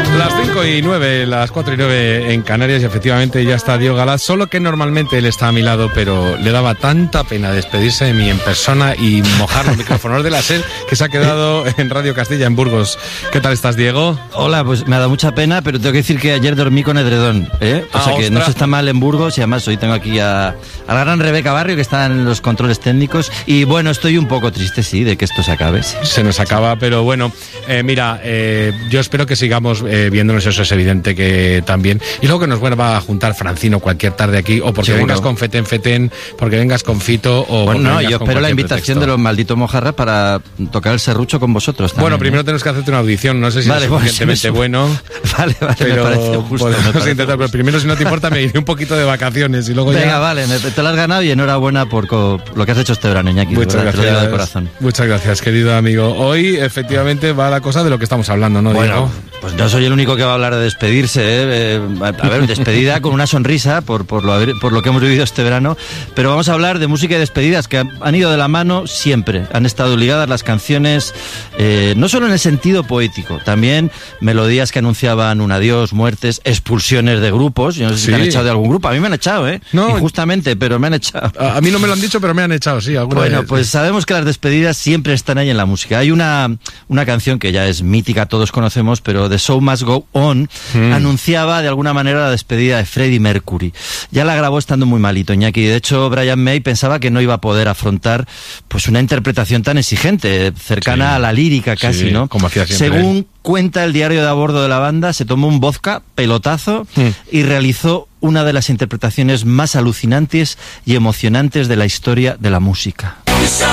Las 5:09, las 4:09 en Canarias, y efectivamente ya está Diego Galaz, solo que normalmente él está a mi lado, pero le daba tanta pena despedirse de mí en persona y mojar los micrófonos de la SER, que se ha quedado en Radio Castilla, en Burgos. ¿Qué tal estás, Diego? Hola, pues me ha dado mucha pena, pero tengo que decir que ayer dormí con edredón, ¿eh? O sea que ostras. no se está mal en Burgos, y además hoy tengo aquí a la gran Rebeca Barrio, que está en los controles técnicos, y bueno, estoy un poco triste, sí, de que esto se acabe. Sí. Se nos acaba, pero bueno, mira, yo espero que sigamos viéndonos, eso es evidente que también. Y luego que nos vuelva a juntar Francino cualquier tarde aquí, o porque Seguro. vengas con Feten, porque vengas con Fito, o Bueno, no, vengas yo con espero la cualquier invitación pretexto. de los malditos mojarras para tocar el serrucho con vosotros también. Bueno, primero tenemos que hacerte una audición, no sé si Vale, es pues, suficientemente eso. bueno. Vale, Pero me parece justo. podemos intentar, pero primero, si no te importa, me iré un poquito de vacaciones y luego Venga, ya... vale, te lo has ganado y enhorabuena por lo que has hecho este verano, Iñaki. Muchas de verdad, te lo digo de gracias. corazón. Muchas gracias, querido amigo. Hoy, efectivamente, va la cosa de lo que estamos hablando, ¿no, Bueno, Diego? pues no soy el único que va a hablar de despedirse, ¿eh? A ver, despedida con una sonrisa por lo que hemos vivido este verano, pero vamos a hablar de música y despedidas que han ido de la mano siempre, han estado ligadas las canciones, no solo en el sentido poético, también melodías que anunciaban un adiós, muertes, expulsiones de grupos. Yo no sé si Sí. te han echado de algún grupo, a mí me han echado, No. injustamente, pero me han echado. A mí no me lo han dicho, pero me han echado, sí. alguna Bueno, vez. pues sabemos que las despedidas siempre están ahí en la música. Hay una canción que ya es mítica, todos conocemos, pero The Show Must Go On anunciaba de alguna manera la despedida de Freddie Mercury. Ya la grabó estando muy malito, Iñaki. De hecho, Brian May pensaba que no iba a poder afrontar pues una interpretación tan exigente, cercana Sí. a la lírica casi, Sí, ¿no? como hacía siempre Según él. cuenta el diario de a bordo de la banda, se tomó un vodka, pelotazo, y realizó una de las interpretaciones más alucinantes y emocionantes de la historia de la música.